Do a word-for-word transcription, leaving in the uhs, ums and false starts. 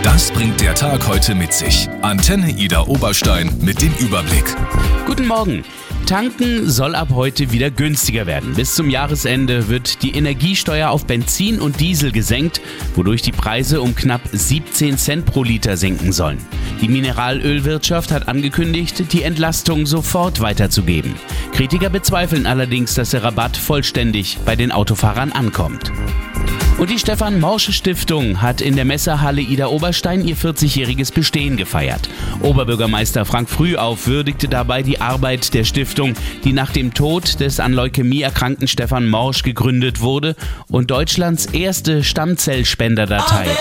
Das bringt der Tag heute mit sich. Antenne Ida Oberstein mit dem Überblick. Guten Morgen. Tanken soll ab heute wieder günstiger werden. Bis zum Jahresende wird die Energiesteuer auf Benzin und Diesel gesenkt, wodurch die Preise um knapp siebzehn Cent pro Liter sinken sollen. Die Mineralölwirtschaft hat angekündigt, die Entlastung sofort weiterzugeben. Kritiker bezweifeln allerdings, dass der Rabatt vollständig bei den Autofahrern ankommt. Und die Stefan-Morsche-Stiftung hat in der Messehalle Ida Oberstein ihr vierzigjähriges Bestehen gefeiert. Oberbürgermeister Frank Frühauf würdigte dabei die Arbeit der Stiftung, die nach dem Tod des an Leukämie erkrankten Stefan Morsch gegründet wurde und Deutschlands erste Stammzellspenderdatei